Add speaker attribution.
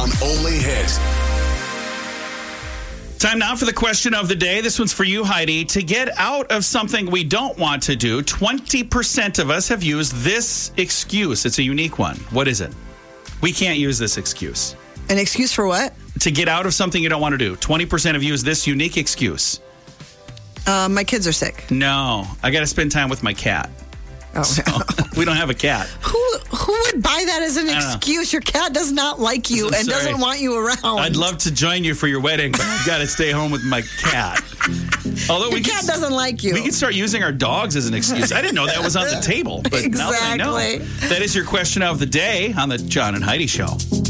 Speaker 1: on Only Hit.
Speaker 2: Time now for the question of the day. This one's for you, Heidi. To get out of something we don't want to do, 20% of us have used this excuse. It's a unique one. What is it? We can't use this excuse.
Speaker 3: An excuse for what?
Speaker 2: To get out of something you don't want to do. 20% have used this unique excuse.
Speaker 3: My kids are sick.
Speaker 2: No, I got to spend time with my cat.
Speaker 3: Oh,
Speaker 2: So, we don't have a cat.
Speaker 3: Who would buy that as an excuse? Your cat does not like you and
Speaker 2: Sorry.
Speaker 3: doesn't want you around.
Speaker 2: I'd love to join you for your wedding, but I've got to stay home with my cat. Although
Speaker 3: Your cat doesn't like you.
Speaker 2: We can start using our dogs as an excuse. I didn't know that was on the table, but now that I know.
Speaker 3: Exactly.
Speaker 2: That is your question of the day on the John and Heidi Show.